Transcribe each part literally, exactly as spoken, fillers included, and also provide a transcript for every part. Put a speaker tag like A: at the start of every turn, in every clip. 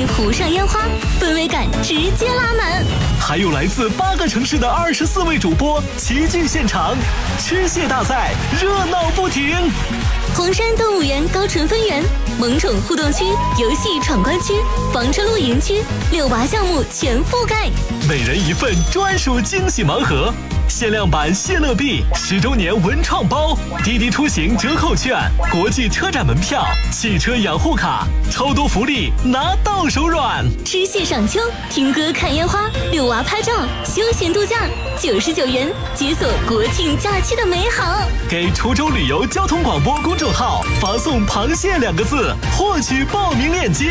A: 湖上烟花，氛围感直接拉满。
B: 还有来自八个城市的二十四位主播齐聚现场，吃蟹大赛热闹不停。
A: 红山动物园高淳分园、萌宠互动区、游戏闯关区、房车露营区，遛娃项目全覆盖。
B: 每人一份专属惊喜盲盒，限量版谢乐币、十周年文创包、滴滴出行折扣券、国际车展门票、汽车养护卡，超多福利拿到手软。
A: 吃蟹赏秋，听歌看烟花，遛娃拍照，休闲度假，九十九元解锁国庆假期的美好。
B: 给滁州旅游交通广播公众号发送“螃蟹”两个字，获取报名链接。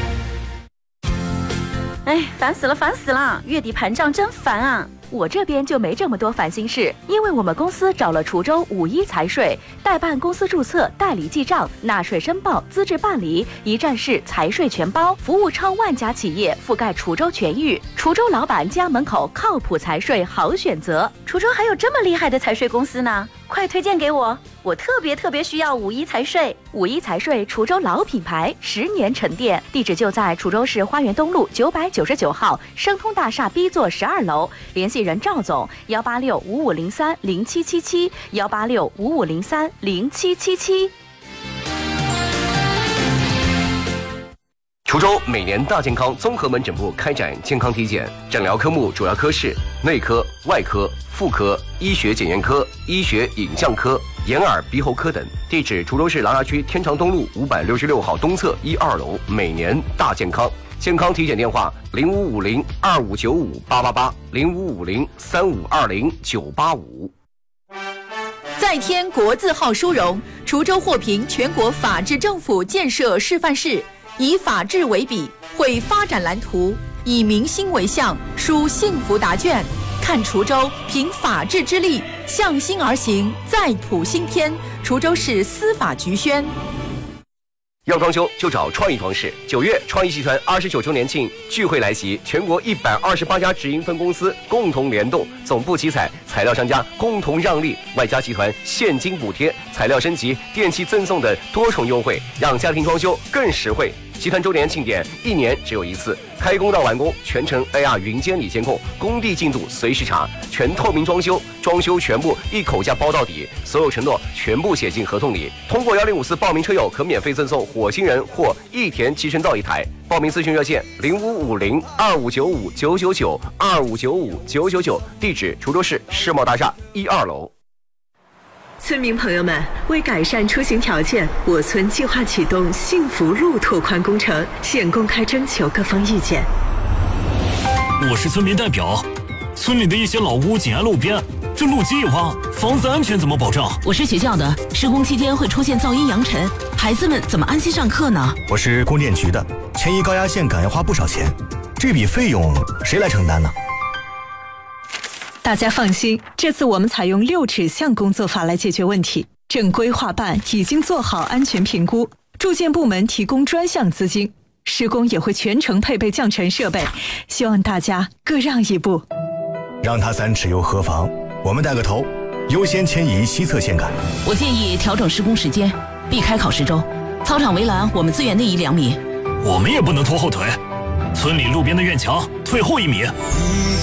C: 哎，烦死了，烦死了！月底盘账真烦啊！我这边就没这么多烦心事，因为我们公司找了滁州五一财税，代办公司注册、代理记账、纳税申报、资质办理，一站式财税全包，服务超万家企业，覆盖滁州全域。滁州老板家门口靠谱财税好选择。滁州还有这么厉害的财税公司呢，快推荐给我！我特别特别需要五一财税。五一财税滁州老品牌，十年沉淀，地址就在滁州市花园东路九百九十九号升通大厦 B 座十二楼，联系人赵总幺八六五五零三零七七七幺八六五五零三零七七七。
D: 滁州每年大健康综合门诊部开展健康体检，诊疗科目主要科室内科、外科、妇科、医学检验科、医学影像科、眼耳鼻喉科等。地址：滁州市琅琊区天长东路五百六十六号东侧一二楼。每年大健康。健康体检电话：零五五零二五九五八八八零五五零三五二零九八五。
E: 再添国字号殊荣，滁州获评全国法治政府建设示范市。以法治为笔，绘发展蓝图；以民心为象，书幸福答卷。看滁州凭法治之力，向心而行，再谱新篇。滁州市司法局宣。
D: 要装修就找创意装饰。九月，创意集团二十九周年庆聚会来袭，全国一百二十八家直营分公司共同联动，总部集采，材料商家共同让利，外加集团现金补贴、材料升级、电器赠送的多重优惠，让家庭装修更实惠。集团周年庆典一年只有一次，开工到完工全程 A R 云监理监控，工地进度随时查，全透明装修，装修全部一口价包到底，所有承诺全部写进合同里。通过幺零五四报名车友可免费赠送火星人或益田集成灶一台。报名咨询热线零五五零二五九五九九九二五九五九九九，地址滁州市世贸大厦一二楼。
F: 村民朋友们，为改善出行条件，我村计划启动幸福路拓宽工程，现公开征求各方意见。
G: 我是村民代表，村里的一些老屋紧挨路边，这路基一挖，房子安全怎么保障？
H: 我是学校的，施工期间会出现噪音扬尘，孩子们怎么安心上课呢？
I: 我是供电局的，迁移高压线杆要花不少钱，这笔费用谁来承担呢？
J: 大家放心，这次我们采用六指向工作法来解决问题。正规划办已经做好安全评估，住建部门提供专项资金，施工也会全程配备降尘设备，希望大家各让一步。
I: 让它三尺又何妨？我们带个头，优先迁移西侧线杆。
H: 我建议调整施工时间，避开考试周。操场围栏我们资源内移两米。
G: 我们也不能拖后腿，村里路边的院墙退后一米。